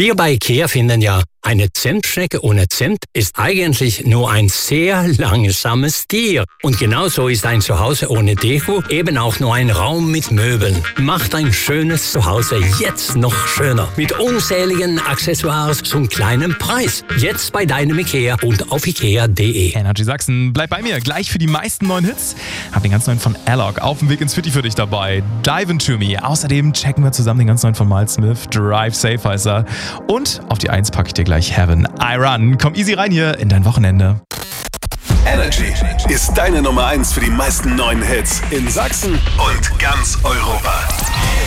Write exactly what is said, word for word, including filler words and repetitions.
Wir bei IKEA finden ja, eine Zimtschnecke ohne Zimt ist eigentlich nur ein sehr langsames Tier. Und genauso ist ein Zuhause ohne Deko eben auch nur ein Raum mit Möbeln. Macht ein schönes Zuhause jetzt noch schöner. Mit unzähligen Accessoires zum kleinen Preis. Jetzt bei deinem IKEA und auf ikea punkt de. Energy Sachsen, bleib bei mir. Gleich für die meisten neuen Hits. Hab den ganz neuen von Alok auf dem Weg ins Fitti für dich dabei. Dive Into Me. Außerdem checken wir zusammen den ganz neuen von Miles Smith. Drive Safe heißt er. Und auf die Eins packe ich dir gleich Heaven. I Run. Komm easy rein hier in dein Wochenende. Energy ist deine Nummer eins für die meisten neuen Hits in Sachsen und ganz Europa.